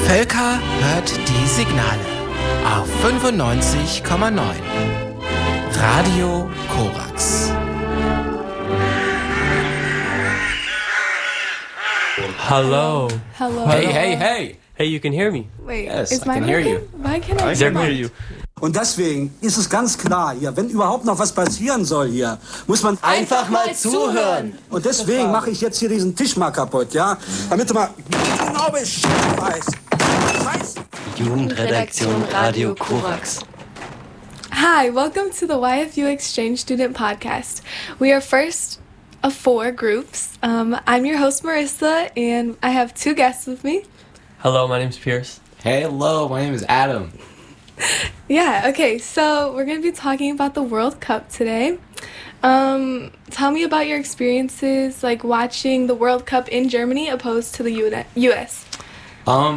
Völker hört die Signale auf 95,9. Radio Korax. Hello. Hello. Hey. Hey, you can hear me. Wait, Yes, is I mine can hear working? you. Why can't I They can hear you. Und deswegen ist es ganz klar hier, wenn überhaupt noch was passieren soll hier, muss man Einfach mal zuhören. Und deswegen mache ich jetzt hier diesen Tisch mal kaputt, ja? Damit du mal genau Bescheid weißt. Jugendredaktion Radio Korax. Hi, welcome to the YFU Exchange Student Podcast. We are first of 4 groups. I'm your host, Marissa, and I have 2 guests with me. Hello, my name's Pierce. Hello, my name is Adam. Yeah, okay, so we're going to be talking about the World Cup today. Tell me about your experiences, like watching the World Cup in Germany opposed to the US.